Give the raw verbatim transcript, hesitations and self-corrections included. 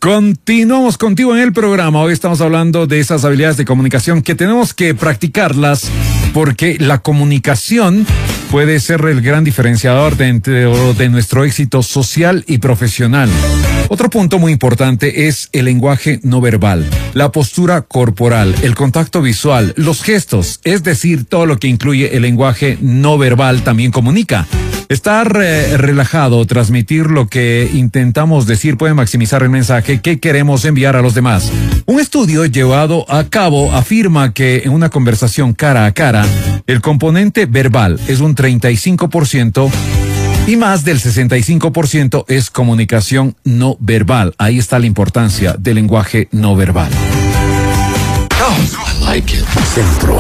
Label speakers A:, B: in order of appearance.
A: Continuamos contigo en el programa. Hoy estamos hablando de esas habilidades de comunicación que tenemos que practicarlas porque la comunicación puede ser el gran diferenciador de, de nuestro éxito social y profesional. Otro punto muy importante es el lenguaje no verbal, la postura corporal, el contacto visual, los gestos, es decir, todo lo que incluye el lenguaje no verbal también comunica. Estar eh, relajado, transmitir lo que intentamos decir puede maximizar el mensaje que queremos enviar a los demás. Un estudio llevado a cabo afirma que en una conversación cara a cara, el componente verbal es un treinta y cinco por ciento y más del sesenta y cinco por ciento es comunicación no verbal. Ahí está la importancia del lenguaje no verbal.
B: Oh, I like it.
C: Centro